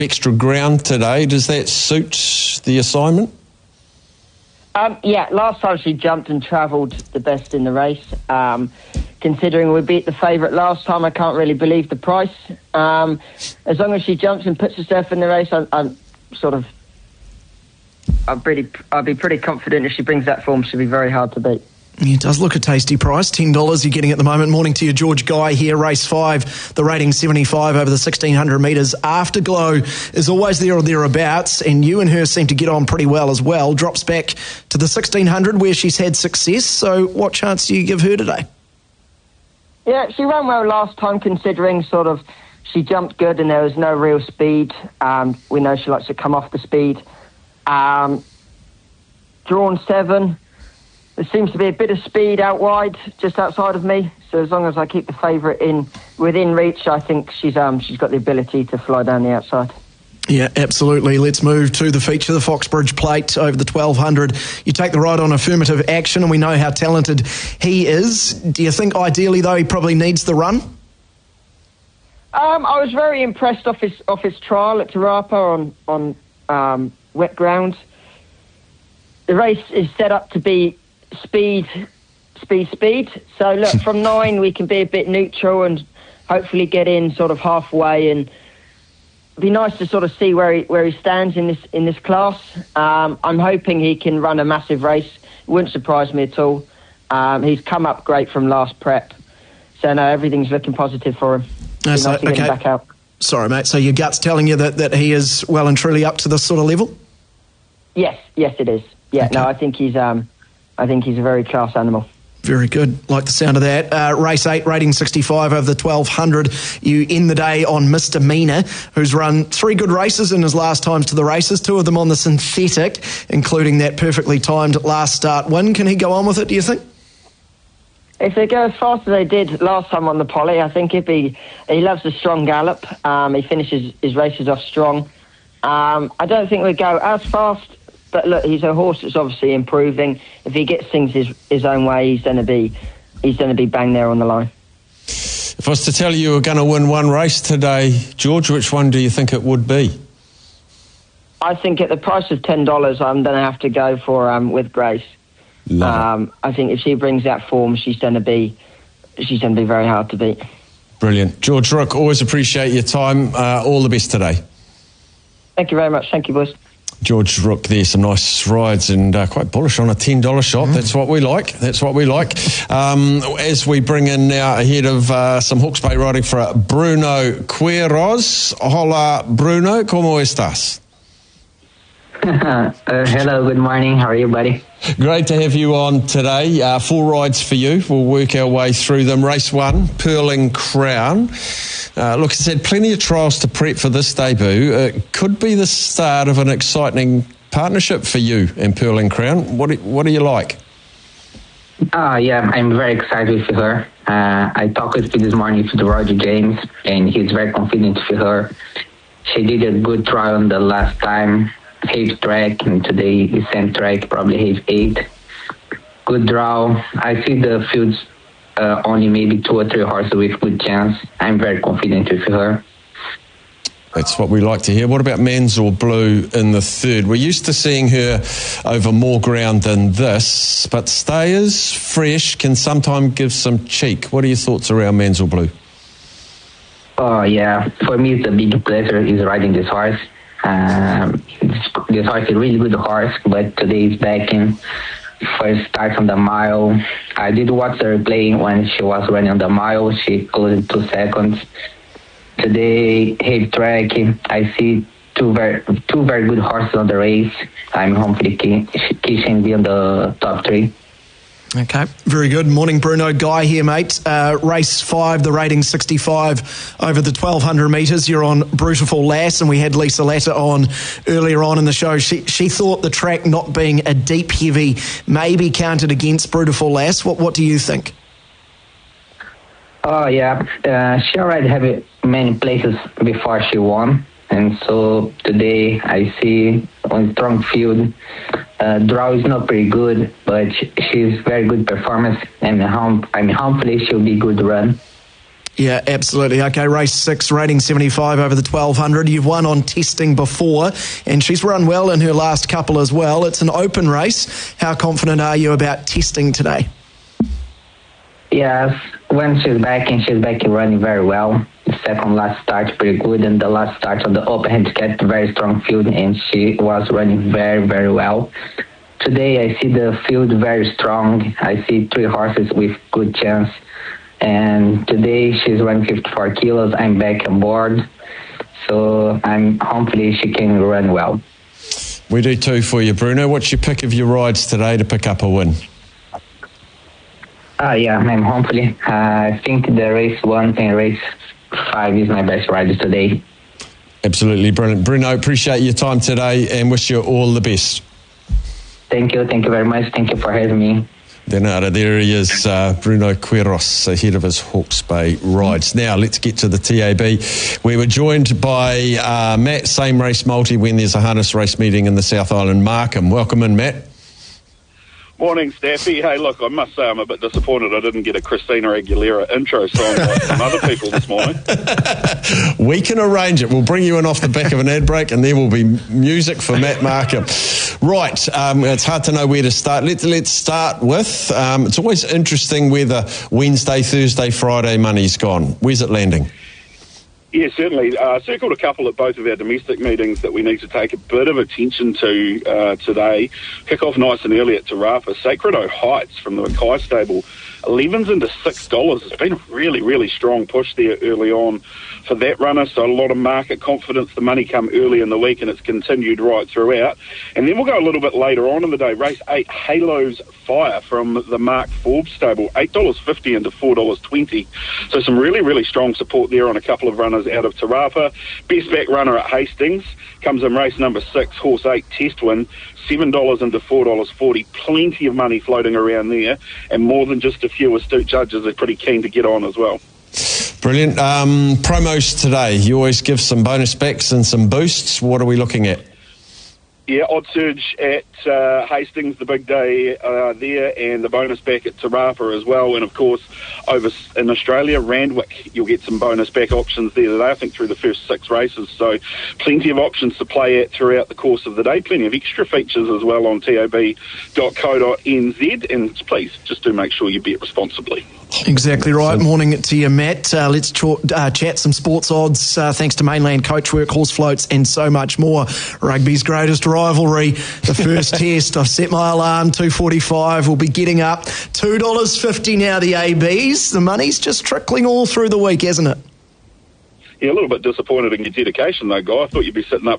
extra ground today. Does that suit the assignment? Yeah, last time she jumped and travelled the best in the race. Considering we beat the favourite last time, I can't really believe the price. As long as she jumps and puts herself in the race, I'd be pretty confident if she brings that form. She'll be very hard to beat. It does look a tasty price, $10 you're getting at the moment. Morning to you, George Guy here, race 5, the rating 75 over the 1,600 metres. Afterglow is always there or thereabouts, and you and her seem to get on pretty well as well. Drops back to the 1,600 where she's had success, so what chance do you give her today? Yeah, she ran well last time, considering she jumped good and there was no real speed. We know she likes to come off the speed. Drawn 7. There seems to be a bit of speed out wide, just outside of me. So as long as I keep the favourite within reach, I think she's got the ability to fly down the outside. Yeah, absolutely. Let's move to the feature, the Foxbridge Plate over the 1,200. You take the ride on Affirmative Action, and we know how talented he is. Do you think ideally, though, he probably needs the run? I was very impressed off his trial at Te Rapa on wet ground. The race is set up to be speed. So look, from 9 we can be a bit neutral and hopefully get in halfway, and it'd be nice to see where he stands in this class. I'm hoping he can run a massive race. It wouldn't surprise me at all. He's come up great from last prep, so no, everything's looking positive for him. Nice to get him back out. Sorry, mate. So your gut's telling you that he is well and truly up to this sort of level? Yes, it is. Yeah, okay. No, I think he's a very class animal. Very good. Like the sound of that. Race 8, rating 65 over the 1,200. You end the day on Mr. Mina, who's run 3 good races in his last times to the races, 2 of them on the synthetic, including that perfectly timed last start win. Can he go on with it, do you think? If they go as fast as they did last time on the poly, I think he loves a strong gallop. He finishes his races off strong. I don't think we'd go as fast, but look, he's a horse that's obviously improving. If he gets things his own way, he's going to be bang there on the line. If I was to tell you were going to win one race today, George, which one do you think it would be? I think at the price of $10, I'm going to have to go for With Grace. I think if she brings that form, she's going to be very hard to beat. Brilliant. George Rook, always appreciate your time. All the best today. Thank you very much. Thank you, boys. George Rook there, some nice rides and quite bullish on a $10 shot. That's what we like. As we bring in now ahead of some Hawke's Bay riding for Bruno Quiroz. Hola, Bruno. ¿Cómo estás? Hello, good morning. How are you, buddy? Great to have you on today. 4 rides for you. We'll work our way through them. Race 1, Pearling Crown. Look, I said plenty of trials to prep for this debut. It could be the start of an exciting partnership for you and Pearling Crown. What do you like? Yeah, I'm very excited for her. I talked with her this morning to Roger James, and he's very confident for her. She did a good trial on the last time. Have track, and today is same track, probably have 8. Good draw. I see the fields only maybe 2 or 3 horses with good chance. I'm very confident with her. That's what we like to hear. What about Manzel Blue in the 3rd? We're used to seeing her over more ground than this, but stayers, fresh, can sometimes give some cheek. What are your thoughts around Manzel Blue? Oh, yeah. For me, it's a big pleasure is riding this horse. This horse is a really good horse, but today is back in first start on the mile. I did watch her play when she was running on the mile. She closed 2 seconds. Today, head track, I see two very good horses on the race. I'm hopefully she can be on the top 3. Okay, very good. Morning, Bruno. Guy here, mate. Race 5, the rating 65 over the 1,200 metres. You're on Brutiful Lass, and we had Lisa Latta on earlier on in the show. She thought the track not being a deep heavy maybe counted against Brutiful Lass. What do you think? Oh, yeah. She already had many places before she won. And so today I see on strong field, draw is not pretty good, but she's very good performance, and hopefully she'll be good run. Yeah, absolutely. Okay, race 6, rating 75 over the 1200. You've won on testing before, and she's run well in her last couple as well. It's an open race. How confident are you about testing today? Yes, when she's back running very well. The second last start pretty good, and the last start on the open handicap very strong field, and she was running very, very well. Today I see the field very strong. I see 3 horses with good chance, and today she's running 54 kilos. I'm back on board, so hopefully she can run well. We do too for you, Bruno. What's your pick of your rides today to pick up a win? Yeah, I'm hopefully. I think the race 1 and race 5 is my best rides today. Absolutely brilliant. Bruno, appreciate your time today and wish you all the best. Thank you very much. Thank you for having me. There he is, Bruno Quiros, ahead of his Hawke's Bay rides. Now, let's get to the TAB. We were joined by Matt, same race multi when there's a harness race meeting in the South Island, Markham. Welcome in, Matt. Morning, Staffy. Hey, look, I must say I'm a bit disappointed I didn't get a Christina Aguilera intro song like some other people this morning. We can arrange it. We'll bring you in off the back of an ad break and there will be music for Matt Markham. Right, it's hard to know where to start. Let's start with, it's always interesting where the Wednesday, Thursday, Friday money's gone. Where's it landing? Yeah, certainly. Circled a couple at both of our domestic meetings that we need to take a bit of attention to today. Kick off nice and early at Te Rapa. Sacred Heights from the Mackay stable. 11s into $6. It's been a really, really strong push there early on for that runner. So a lot of market confidence. The money come early in the week and it's continued right throughout. And then we'll go a little bit later on in the day. Race 8, Halo's Fire from the Mark Forbes stable. $8.50 into $4.20. So some really, really strong support there on a couple of runners out of Te Rapa. Best back runner at Hastings comes in race number 6, horse 8, Test Win. $7 into $4.40. Plenty of money floating around there, and more than just a few astute judges are pretty keen to get on as well. Brilliant. Promos today. You always give some bonus backs and some boosts. What are we looking at? Yeah, Odd Surge at Hastings, the big day there, and the bonus back at Te Rapa as well. And, of course, over in Australia, Randwick, you'll get some bonus back options there today, I think, through the first 6 races. So plenty of options to play at throughout the course of the day. Plenty of extra features as well on tab.co.nz. And please, just do make sure you bet responsibly. Exactly right. Morning to you, Matt. Let's chat some sports odds thanks to Mainland Coachwork, horse floats and so much more. Rugby's greatest rivalry, the first test. I've set my alarm, 2:45. We'll be getting up. $2.50 now, the ABs. The money's just trickling all through the week, hasn't it? Yeah, a little bit disappointed in your dedication though, Guy. I thought you'd be sitting up